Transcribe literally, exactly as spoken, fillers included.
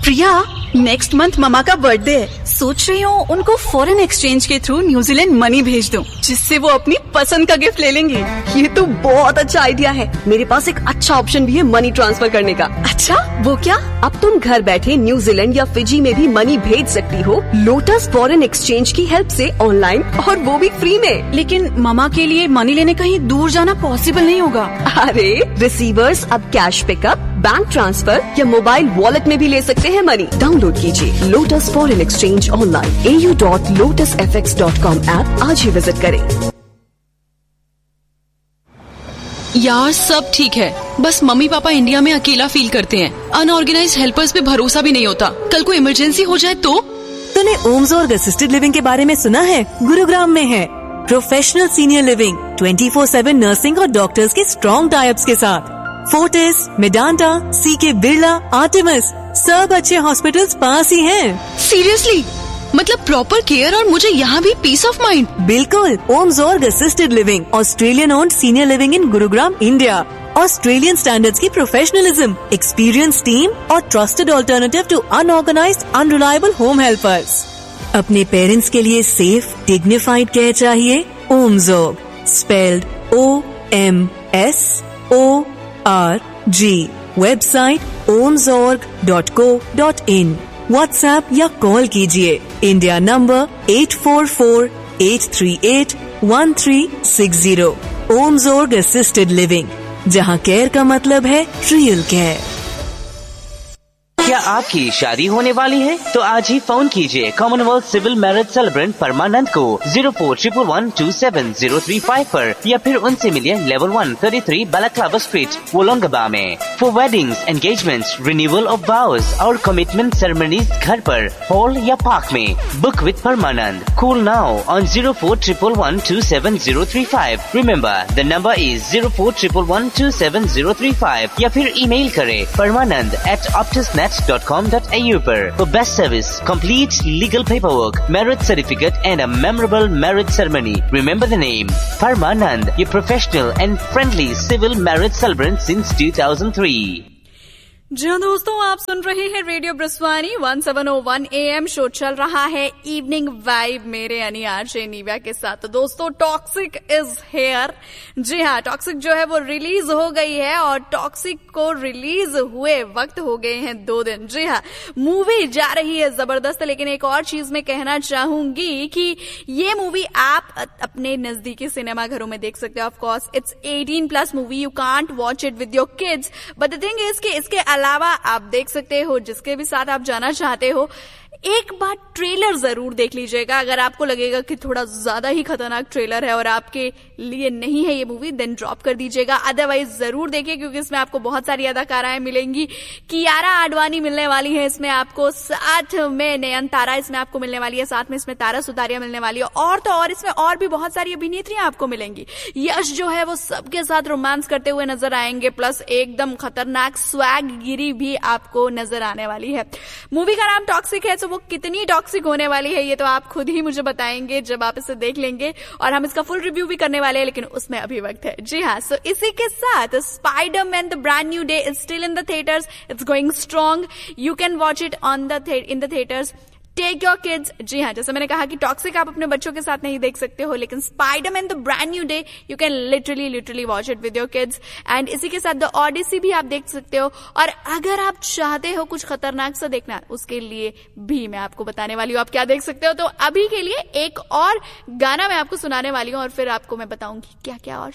प्रिया, next month mama का birthday है। सोच रही हूँ उनको फॉरेन एक्सचेंज के थ्रू न्यूजीलैंड मनी भेज दूँ, जिससे वो अपनी पसंद का गिफ्ट ले लेंगे। ये तो बहुत अच्छा आइडिया है। मेरे पास एक अच्छा ऑप्शन भी है मनी ट्रांसफर करने का। अच्छा, वो क्या? अब तुम घर बैठे न्यूजीलैंड या फिजी में भी मनी भेज सकती हो लोटस फॉरेन एक्सचेंज की हेल्प से ऑनलाइन, और वो भी फ्री में। लेकिन ममा के लिए मनी लेने कहीं दूर जाना पॉसिबल नहीं होगा। अरे रिसीवर्स अब कैश पिकअप, बैंक ट्रांसफर या मोबाइल वॉलेट में भी ले सकते हैं मनी। डाउनलोड कीजिए लोटस फॉरेन एक्सचेंज ऑनलाइन ए U dot lotus F x dot com app आज ही विजिट करें। यार सब ठीक है, बस मम्मी पापा इंडिया में अकेला फील करते हैं। अनऑर्गेनाइज्ड हेल्पर्स पे भरोसा भी नहीं होता। कल को इमरजेंसी हो जाए तो? तूने ओमजोर्ग असिस्टेड लिविंग के बारे में सुना है? गुरुग्राम में है professional senior living, twenty four seven nursing और डॉक्टर्स के स्ट्रॉन्ग टाइप्स के साथ। फोर्टिस, मेडांटा, सीके बिरला, आर्टेमिस, सब अच्छे हॉस्पिटल्स पास ही हैं। सीरियसली? मतलब प्रॉपर केयर और मुझे यहाँ भी पीस ऑफ माइंड। बिल्कुल। ओमजोर्ग assisted living, Australian owned senior living in Gurugram, India. Australian standards की प्रोफेशनलिज्म, एक्सपीरियंस टीम और trusted alternative to unorganised unreliable home helpers. अपने पेरेंट्स के लिए सेफ डिग्निफाइड केयर चाहिए? ओमजोर्ग, spelled O M S O R G. Website ओमजोर्ग dot co dot in. WhatsApp या call कीजिए India number eight four four eight three eight one three six zero. ओमजोर्ग assisted living, जहां care का मतलब है real care. क्या आपकी शादी होने वाली है? तो आज ही फोन कीजिए कॉमनवेल्थ सिविल मैरिज सेलिब्रेंट परमानंद को zero four triple one two seven zero three five पर, या फिर उनसे मिलिए level one thirty three balaclava street, वोलोंगबा में। For weddings, engagements, renewal of वाउज और कमिटमेंट सेरेमनीज घर पर, हॉल या पार्क में। Book with Parmanand. Call now on zero four triple one two seven zero three five. Remember the number is zero four triple one two seven zero three five, या फिर email करें परमानंद eight ऑप्टिसनेट dot com dot A you पर। For best service, complete legal paperwork, marriage certificate and a memorable marriage ceremony. Remember the name, Parmanand, your professional and friendly civil marriage celebrant since two thousand three. जी हाँ दोस्तों, आप सुन रहे हैं radio ब्रस्वानी one seven O one A M. Show चल रहा है evening vibe मेरे यानी आरजे निव्या के साथ। तो दोस्तों, टॉक्सिक इज हेयर। जी हाँ, टॉक्सिक जो है वो रिलीज हो गई है और टॉक्सिक को रिलीज हुए वक्त हो गए हैं दो दिन। जी हाँ, मूवी जा रही है जबरदस्त। लेकिन एक और चीज मैं कहना चाहूंगी कि ये मूवी आप अपने नजदीकी सिनेमा घरों में देख सकते हो। Of course it's eighteen plus movie, you can't watch it with your kids, but the thing is कि इसके अलावा आप देख सकते हो जिसके भी साथ आप जाना चाहते हो। एक बार ट्रेलर जरूर देख लीजिएगा। अगर आपको लगेगा कि थोड़ा ज्यादा ही खतरनाक ट्रेलर है और आपके लिए नहीं है ये मूवी, देन ड्रॉप कर दीजिएगा। अदरवाइज जरूर देखिए, क्योंकि इसमें आपको बहुत सारी अदाकाराएं मिलेंगी। कियारा आडवाणी मिलने वाली है इसमें आपको, साथ में नयनतारा इसमें आपको मिलने वाली है, साथ में इसमें तारा सुतारिया मिलने वाली है, और तो और इसमें और भी बहुत सारी अभिनेत्रियां आपको मिलेंगी। यश जो है वो सबके साथ रोमांस करते हुए नजर आएंगे, प्लस एकदम खतरनाक स्वैग गिरी भी आपको नजर आने वाली है। मूवी का नाम टॉक्सिक है, तो वो कितनी टॉक्सिक होने वाली है ये तो आप खुद ही मुझे बताएंगे जब आप इसे देख लेंगे, और हम इसका फुल रिव्यू भी करने वाले हैं, लेकिन उसमें अभी वक्त है। जी हाँ, सो इसी के साथ Spiderman the brand new day is still in the theatres, it's going strong, you can watch it on the in the theatres. Take your kids. जी हाँ, जैसे मैंने कहा कि टॉक्सिक आप अपने बच्चों के साथ नहीं देख सकते हो, लेकिन Spiderman the brand new day you can literally literally watch it with your kids. And इसी के साथ द ऑडिसी भी आप देख सकते हो। और अगर आप चाहते हो कुछ खतरनाक सा देखना, उसके लिए भी मैं आपको बताने वाली हूँ आप क्या देख सकते हो। तो अभी के लिए एक और गाना मैं आपको सुनाने वाली हूँ और फिर आपको मैं बताऊंगी क्या क्या और